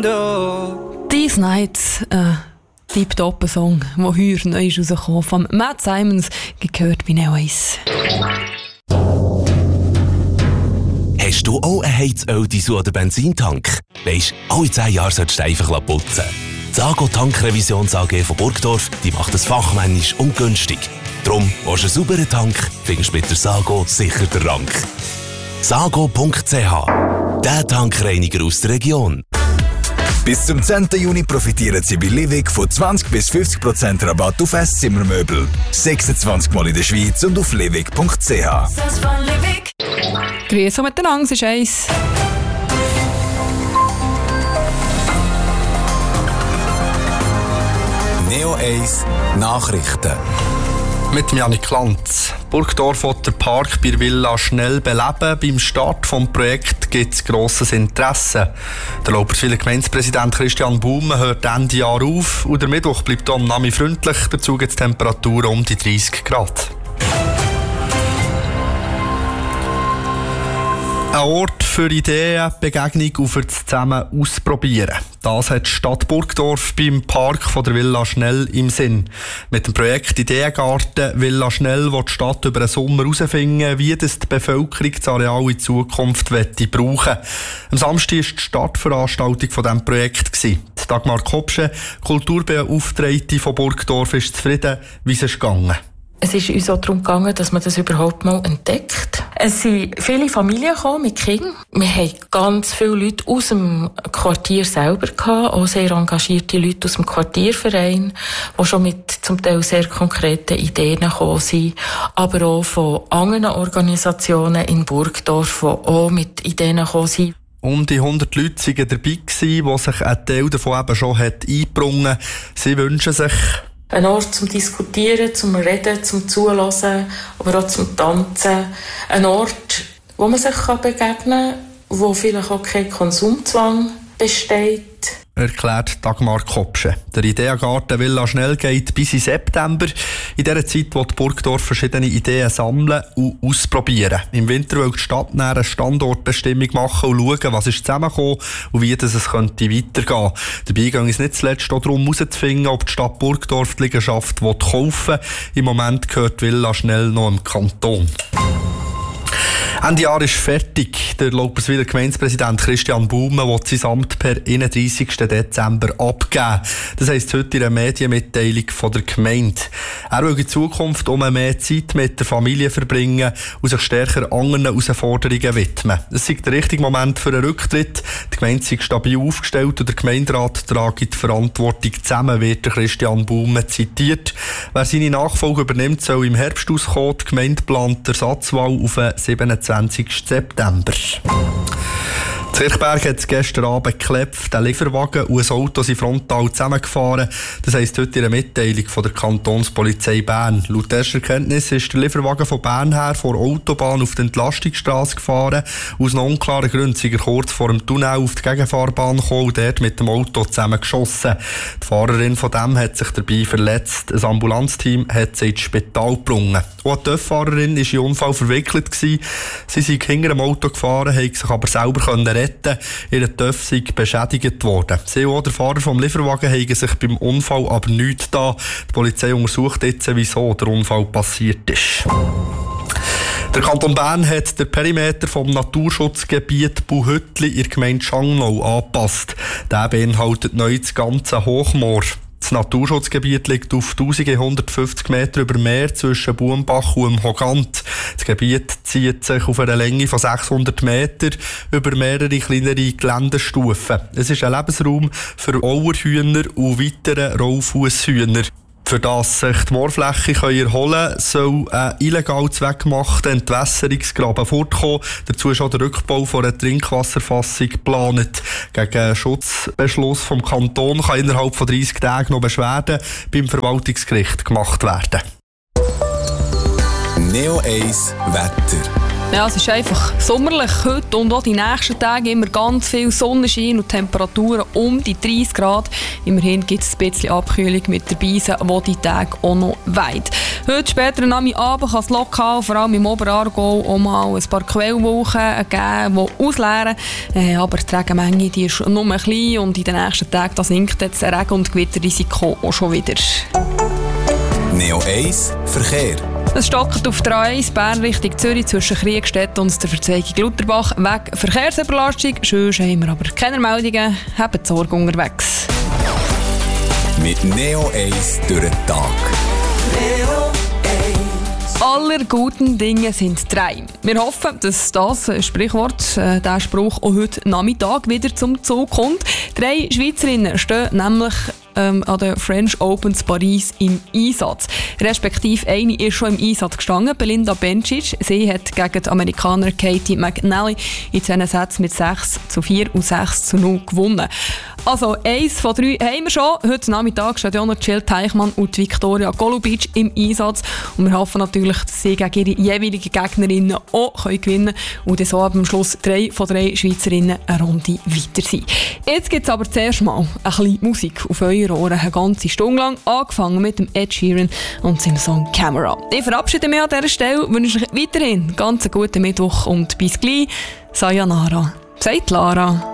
window. These Nights, Deep Song, der heuer neu ist rausgekommen, von Matt Simons, gehört bei Neo 1. Hast du auch einen Heizöl-Diesel oder Benzintank? Weisst, alle 10 Jahre solltest du einfach putzen. Die Sago Tankrevisions AG von Burgdorf, die macht es fachmännisch und günstig. Drum, willst du einen sauberen Tank, findest du mit der Sago sicher den Rank. Sago.ch, der Tankreiniger aus der Region. Bis zum 10. Juni profitieren Sie bei Livig von 20-50% Rabatt auf Esszimmermöbel. 26 Mal in der Schweiz und auf livig.ch. Grüße miteinander, es ist eins. Neo 1 Nachrichten. Mit Janik Lanz. Burgdorf will den Park bei Villa schnell beleben. Beim Start des Projekts gibt es grosses Interesse. Der Lauperswiler Gemeindepräsident Christian Baumann hört Ende Jahr auf und der Mittwoch bleibt am Nami freundlich. Dazu gibt es Temperaturen um die 30 Grad. Ein Ort für Ideen, Begegnung und für das zusammen ausprobieren. Das hat die Stadt Burgdorf beim Park von der Villa Schnell im Sinn. Mit dem Projekt Ideengarten Villa Schnell will die Stadt über den Sommer herausfinden, wie das die Bevölkerung das Areal in Zukunft brauchen will. Am Samstag war die Startveranstaltung von diesem Projekt. Dagmar Kopsche, Kulturbeauftragte von Burgdorf, ist zufrieden, wie es ist gegangen. Es ist uns auch darum gegangen, dass man das überhaupt mal entdeckt. Es sind viele Familien gekommen mit Kindern. Wir haben ganz viele Leute aus dem Quartier selber gehabt, auch sehr engagierte Leute aus dem Quartierverein, die schon mit zum Teil sehr konkreten Ideen gekommen sind, aber auch von anderen Organisationen in Burgdorf, die auch mit Ideen gekommen sind. Um die 100 Leute waren dabei, die sich ein Teil davon eben schon eingebrungen hat. Sie wünschen sich ein Ort zum Diskutieren, zum Reden, zum Zuhören, aber auch zum Tanzen. Ein Ort, wo man sich begegnen kann, wo vielleicht auch kein Konsumzwang besteht. Erklärt Dagmar Kopsche. Der Ideengarten Villa Schnell geht bis in September. In dieser Zeit will Burgdorf verschiedene Ideen sammeln und ausprobieren. Im Winter will die Stadt eine Standortbestimmung machen und schauen, was ist zusammengekommen und wie es könnte weitergehen. Dabei ging es nicht zuletzt auch darum, herauszufinden, ob die Stadt Burgdorf die Liegenschaft kaufen will. Im Moment gehört Villa Schnell noch im Kanton. Ende Jahr ist fertig. Der Lauperswiler Gemeindepräsident Christian Baumann will sein Amt per 31. Dezember abgeben. Das heisst heute in einer Medienmitteilung von der Gemeinde. Er will in Zukunft mehr Zeit mit der Familie verbringen und sich stärker anderen Herausforderungen widmen. Es ist der richtige Moment für einen Rücktritt. Die Gemeinde ist stabil aufgestellt und der Gemeinderat trage die Verantwortung zusammen, wird Christian Baumann zitiert. Wer seine Nachfolge übernimmt, soll im Herbst auskommen. Die Gemeinde plant die Ersatzwahl auf den 27. September. Zirchberg hat es gestern Abend geklebt. Der Lieferwagen und ein Auto sind frontal zusammengefahren. Das heisst heute in einer Mitteilung von der Kantonspolizei Bern. Laut erster Kenntnis ist der Lieferwagen von Bern her vor der Autobahn auf die Entlastungsstrasse gefahren. Aus noch unklaren Gründen sind er kurz vor dem Tunnel auf die Gegenfahrbahn gekommen und dort mit dem Auto zusammengeschossen. Die Fahrerin von dem hat sich dabei verletzt. Ein Ambulanzteam hat sie ins Spital gebracht. Auch die TÜV-Fahrerin war in den Unfall verwickelt. Sie sind hinter dem Auto gefahren, haben sich aber selber retten. Ihr TÜV sei beschädigt worden. Sie und der Fahrer vom Lieferwagen haben sich beim Unfall aber nichts getan. Die Polizei untersucht jetzt, wieso der Unfall passiert ist. Der Kanton Bern hat den Perimeter vom Naturschutzgebiet Buhüttli in der Gemeinde Schangnau angepasst. Der beinhaltet neu das ganze Hochmoor. Das Naturschutzgebiet liegt auf 1150 Meter über Meer zwischen Bumbach und dem Hogant. Das Gebiet zieht sich auf einer Länge von 600 Meter über mehrere kleinere Geländestufen. Es ist ein Lebensraum für Auerhühner und weitere Rollfußhühner. Für das sich die Moorfläche erholen können, soll ein illegal zweckgemachter Entwässerungsgraben fortkommen. Dazu ist auch der Rückbau von einer Trinkwasserfassung geplant. Gegen einen Schutzbeschluss vom Kanton kann innerhalb von 30 Tagen noch Beschwerden beim Verwaltungsgericht gemacht werden. Neo 1 Wetter. Ja, es ist einfach sommerlich heute und auch die nächsten Tage immer ganz viel Sonnenschein und Temperaturen um die 30 Grad. Immerhin gibt es ein bisschen Abkühlung mit der Beise, die die Tage auch noch weit. Heute später am Abend kann es lokal, vor allem im Oberaargau, auch mal ein paar Quellwolken geben, die ausleeren. Aber die Regenmenge die ist nur klein und in den nächsten Tagen da sinkt das Regen- und Gewitterrisiko auch schon wieder. Neo 1 Verkehr. Es stockt auf der A1 Bern Richtung Zürich zwischen Kriegstedt und der Verzweigung Lutherbach weg Verkehrsüberlastung. Sonst haben wir aber keine Meldungen, haben Sorge unterwegs. Mit Neo 1 durch den Tag. Aller guten Dinge sind 3. Wir hoffen, dass das Sprichwort, der Spruch auch heute Nachmittag wieder zum Zug kommt. 3 Schweizerinnen stehen nämlich an den French Opens Paris im Einsatz. Respektive eine ist schon im Einsatz gestanden, Belinda Bencic. Sie hat gegen die Amerikaner Katie McNally in 2 Sätzen mit 6:4 und 6:0 gewonnen. Also 1 von 3 haben wir schon. Heute Nachmittag stehen ja noch Jill Teichmann und Viktoria Golubic im Einsatz. Und wir hoffen natürlich, dass sie gegen ihre jeweiligen Gegnerinnen auch gewinnen können und so am Schluss 3 von 3 Schweizerinnen eine Runde weiter sind. Jetzt gibt es aber zuerst mal ein bisschen Musik auf euren Ohren, eine ganze Stunde lang, angefangen mit dem Ed Sheeran und seinem Song Camera. Ich verabschiede mich an dieser Stelle, wünsche euch weiterhin ganz einen guten Mittwoch und bis gleich. Sayonara, sagt Lara.